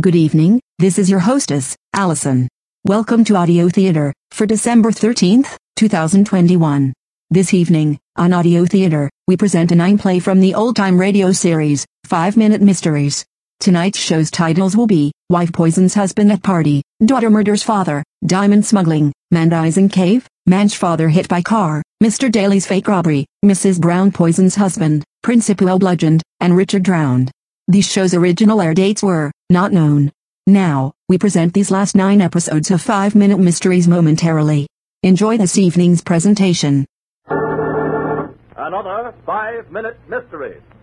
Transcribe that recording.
Good evening, this is your hostess, Allison. Welcome to Audio Theater, for December 13th, 2021. This evening, on Audio Theater, we present a 9-play from the old-time radio series, 5-Minute Mysteries. Tonight's show's titles will be, Wife Poisons Husband at Party, Daughter Murders Father, Diamond Smuggling, Man Dies in Cave, Man's Father Hit by Car, Mr. Daly's Fake Robbery, Mrs. Brown Poisons Husband, Principal Bludgeoned, and Richard Drowned. These shows' original air dates were not known. Now, we present these last 9 episodes of 5-Minute Mysteries momentarily. Enjoy this evening's presentation. Another 5-Minute Mystery.